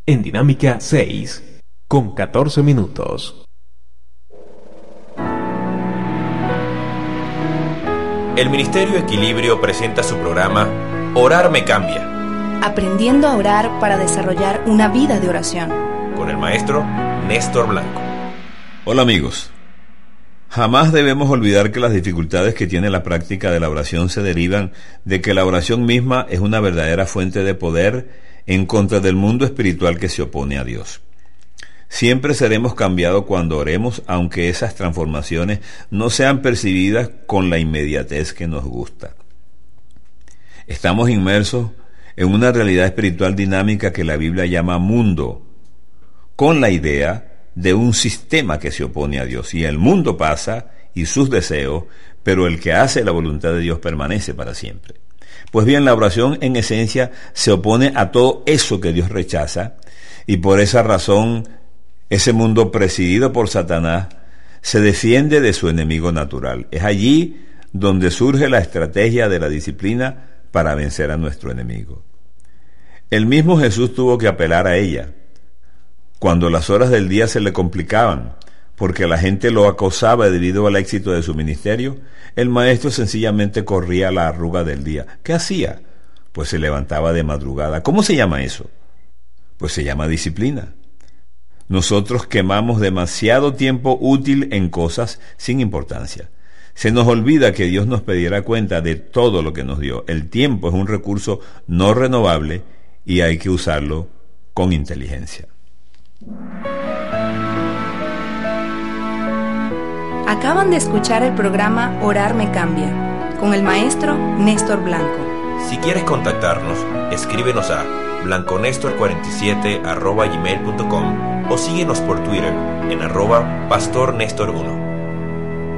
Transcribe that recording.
en Dinámica 6, con 14 minutos. El Ministerio Equilibrio presenta su programa Orar me cambia. Aprendiendo a orar para desarrollar una vida de oración. Con el maestro Néstor Blanco. Hola amigos. Jamás debemos olvidar que las dificultades que tiene la práctica de la oración se derivan de que la oración misma es una verdadera fuente de poder en contra del mundo espiritual que se opone a Dios. Siempre seremos cambiados cuando oremos, aunque esas transformaciones no sean percibidas con la inmediatez que nos gusta. Estamos inmersos en una realidad espiritual dinámica que la Biblia llama mundo, con la idea de un sistema que se opone a Dios. Y el mundo pasa y sus deseos, pero el que hace la voluntad de Dios permanece para siempre. Pues bien, la oración en esencia se opone a todo eso que Dios rechaza, y por esa razón ese mundo presidido por Satanás se defiende de su enemigo natural. Es allí donde surge la estrategia de la disciplina para vencer a nuestro enemigo. El mismo Jesús tuvo que apelar a ella cuando las horas del día se le complicaban, porque la gente lo acosaba debido al éxito de su ministerio. El maestro sencillamente corría la arruga del día. ¿Qué hacía? Pues se levantaba de madrugada. ¿Cómo se llama eso? Pues se llama disciplina. Nosotros quemamos demasiado tiempo útil en cosas sin importancia. Se nos olvida que Dios nos pedirá cuenta de todo lo que nos dio. El tiempo es un recurso no renovable y hay que usarlo con inteligencia. Acaban de escuchar el programa Orar me cambia, con el maestro Néstor Blanco. Si quieres contactarnos, escríbenos a blanconestor47@gmail.com o síguenos por Twitter en @pastornestor1.